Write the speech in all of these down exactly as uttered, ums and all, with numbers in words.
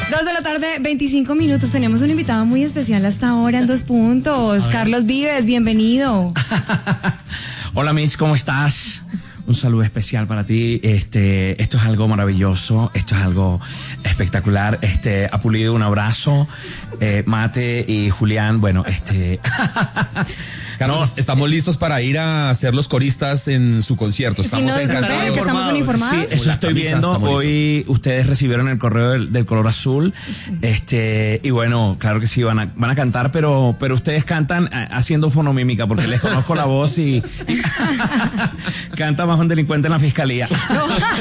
Dos de la tarde, veinticinco minutos. Tenemos un invitado muy especial hasta ahora en Dos Puntos. Carlos Vives, bienvenido. Hola, Miss, ¿cómo estás? Un saludo especial para ti. Este, esto es algo maravilloso, esto es algo espectacular. Este, Apulido, un abrazo. Eh, Mate y Julián, bueno, este. Carlos, no, estamos listos para ir a ser los coristas en su concierto. Estamos sí, no, encantados. que estamos uniformados. Sí, eso estoy viendo. Hoy ustedes recibieron el correo del, del color azul. Sí. Este, y bueno, claro que sí, van a, van a cantar, pero, pero ustedes cantan haciendo fonomímica, porque les conozco la voz y, y canta más un delincuente en la fiscalía. No.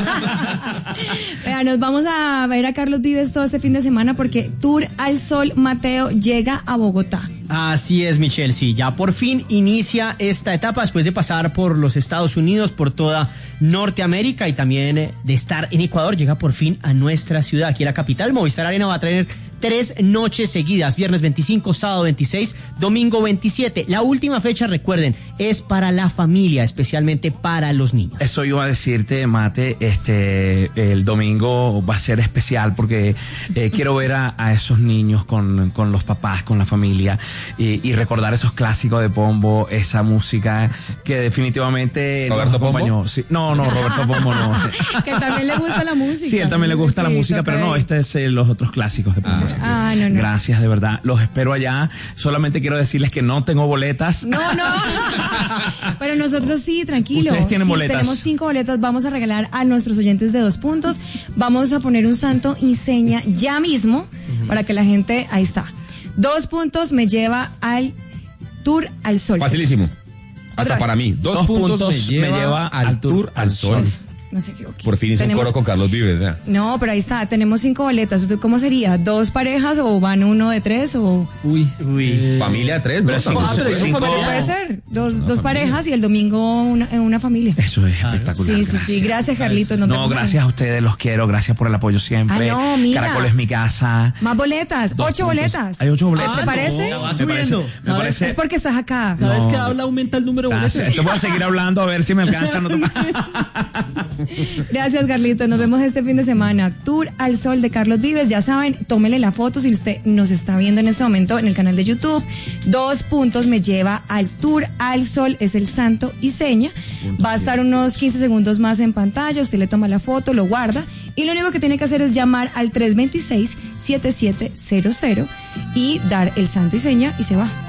Vea, nos vamos a ver a Carlos Vives todo este fin de semana porque Tour al Sol Mateo llega a Bogotá. Así es, Michelle, sí, ya por fin inicia esta etapa después de pasar por los Estados Unidos, por toda Norteamérica y también de estar en Ecuador, llega por fin a nuestra ciudad, aquí a la capital. Movistar Arena va a traer tres noches seguidas, viernes veinticinco, sábado veintiséis, domingo veintisiete. La última fecha, recuerden, es para la familia, especialmente para los niños. Eso iba a decirte, Mate, este, el domingo va a ser especial porque eh, quiero ver a, a esos niños con, con los papás, con la familia y, y recordar esos clásicos de Pombo, esa música que definitivamente ¿Roberto Pombo? Sí, no, no, Roberto Pombo no. Sí. Que también le gusta la música. Sí, él también le gusta sí, la música, pero no, este es eh, los otros clásicos de Pombo. Ah. Ah, no, no. Gracias, de verdad. Los espero allá. Solamente quiero decirles que no tengo boletas. No, no. Pero nosotros sí, tranquilo. Ustedes tienen sí, boletas. Tenemos cinco boletas. Vamos a regalar a nuestros oyentes de Dos Puntos. Vamos a poner un santo y seña ya mismo uh-huh. para que la gente, ahí está. Dos Puntos me lleva al Tour al Sol. Facilísimo. Hasta para mí. Dos, Dos puntos, puntos me, lleva me lleva al, al Tour al Sol. Sol. No se equivoque. Por fin hizo tenemos... un coro con Carlos Vives, ¿verdad? No, pero ahí está, tenemos cinco boletas. ¿Cómo sería? ¿Dos parejas o van uno de tres o...? Uy, uy. Eh... Familia de tres, ¿no? Cinco, ah, cinco, cinco, cinco, puede ser. Dos, dos parejas y el domingo una, una familia. Eso es claro. espectacular. Sí, sí, sí. Gracias, Carlitos. No, no gracias a ustedes, los quiero. Gracias por el apoyo siempre. Ah, no, mira. Caracol es mi casa. Más boletas. Dos ocho puntos. boletas. Hay ocho boletas. ¿Te ah, parece? No, me parece, me parece. Es porque estás acá. Cada no. vez que habla aumenta el número de boletas. Te voy a seguir hablando a ver si me alcanza. No Gracias, Carlitos. Nos vemos este fin de semana. Tour al Sol de Carlos Vives. Ya saben, tómele la foto si usted nos está viendo en este momento en el canal de YouTube. Dos Puntos me lleva al Tour al Sol. Es el santo y seña. Va a estar unos quince segundos más en pantalla. Usted le toma la foto, lo guarda. Y lo único que tiene que hacer es llamar al tres dos seis, siete siete cero cero y dar el santo y seña y se va.